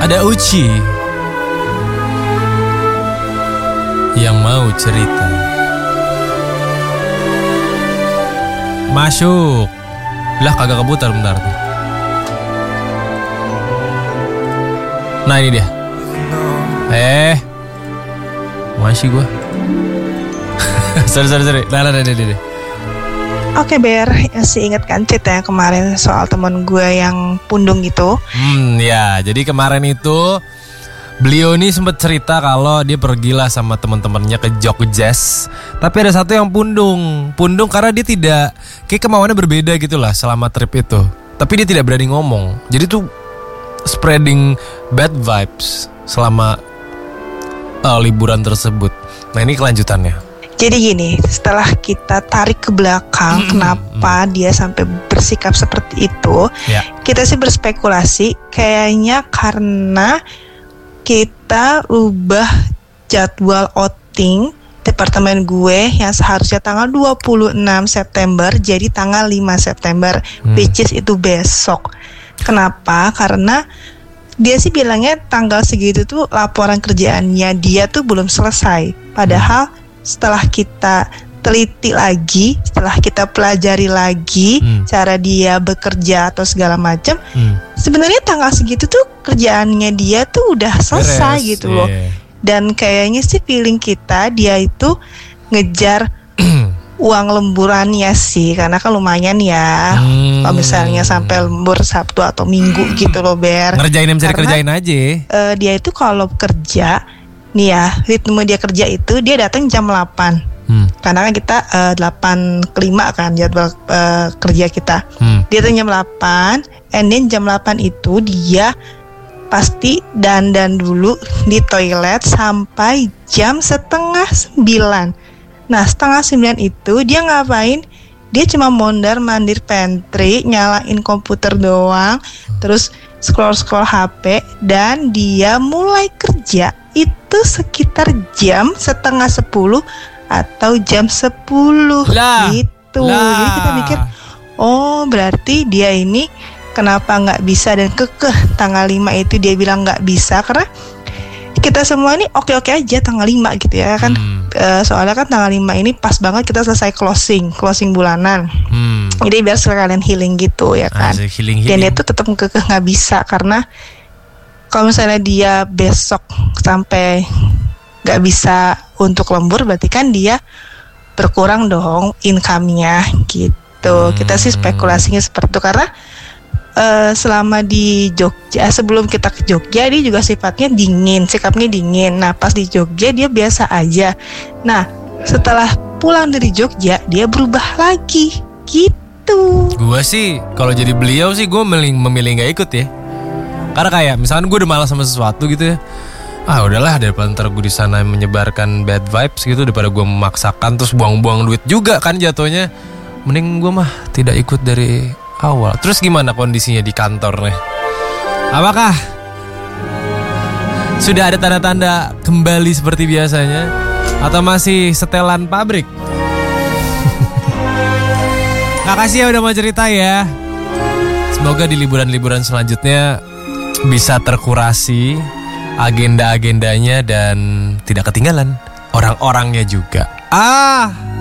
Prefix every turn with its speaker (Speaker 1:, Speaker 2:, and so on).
Speaker 1: Ada Uci yang mau cerita. Masuk. Lah kagak keputar bentar tuh. Nah ini dia. Masih gua. sorry. Nah.
Speaker 2: Oke Ber, masih inget kan cerita kemarin soal teman gue yang pundung gitu?
Speaker 1: Ya, jadi kemarin itu beliau ini sempat cerita kalau dia pergilah sama teman-temannya ke Jogja. Tapi ada satu yang pundung karena dia tidak, kayak kemauannya berbeda gitu lah selama trip itu. Tapi dia tidak berani ngomong. Jadi tuh spreading bad vibes selama liburan tersebut. Nah ini kelanjutannya.
Speaker 2: Jadi gini, setelah kita tarik ke belakang, kenapa dia sampai bersikap seperti itu?
Speaker 1: Ya.
Speaker 2: Kita sih berspekulasi, kayaknya karena kita ubah jadwal outing departemen gue yang seharusnya tanggal 26 September jadi tanggal 5 September, which is itu besok. Kenapa? Karena dia sih bilangnya tanggal segitu tuh laporan kerjaannya dia tuh belum selesai. Padahal setelah kita teliti lagi, setelah kita pelajari lagi cara dia bekerja atau segala macam, sebenarnya tanggal segitu tuh kerjaannya dia tuh udah selesai gitu loh. Dan kayaknya sih feeling kita dia itu ngejar uang lemburannya sih, karena kan lumayan ya. Kalau misalnya sampai lembur Sabtu atau Minggu gitu loh Ber.
Speaker 1: Ngerjain yang bisa dikerjain aja.
Speaker 2: Dia itu kalau kerja nih ya, ritme dia kerja itu dia datang jam 8. Karena kan kita 8.05 kan jadwal kerja kita. Dia datang jam 8, and then jam 8 itu dia pasti dandan dulu di toilet sampai jam 8:30. Nah 8:30 itu dia ngapain? Dia cuma mondar-mandir pantry, nyalain komputer doang, terus scroll HP, dan dia mulai kerja itu sekitar jam 9:30 atau jam 10 gitu. Jadi kita mikir, oh berarti dia ini kenapa nggak bisa dan kekeh tanggal 5 itu dia bilang nggak bisa, karena kita semua ini oke-oke aja tanggal 5 gitu ya kan. Soalnya kan tanggal 5 ini pas banget kita selesai closing bulanan. Jadi biar sekalian healing gitu ya kan.
Speaker 1: Healing.
Speaker 2: Dan dia tuh tetap kekeh nggak bisa, karena kalau misalnya dia besok sampai nggak bisa untuk lembur, berarti kan dia berkurang dong income-nya gitu. Kita sih spekulasinya seperti itu, karena selama di Jogja, sebelum kita ke Jogja dia juga sifatnya dingin, sikapnya dingin. Nah pas di Jogja dia biasa aja. Nah setelah pulang dari Jogja dia berubah lagi gitu.
Speaker 1: Gue sih kalau jadi beliau sih gue memilih gak ikut ya. Karena kayak misalkan gue udah malas sama sesuatu gitu ya, udahlah daripada ntar gue di sana menyebarkan bad vibes gitu, daripada gue memaksakan terus buang-buang duit juga kan jatuhnya. Mending gue mah tidak ikut dari awal. Terus gimana kondisinya di kantor nih? Apakah sudah ada tanda-tanda kembali seperti biasanya atau masih setelan pabrik? Makasih ya udah mau cerita ya. Semoga di liburan-liburan selanjutnya bisa terkurasi agenda-agendanya dan tidak ketinggalan orang-orangnya juga.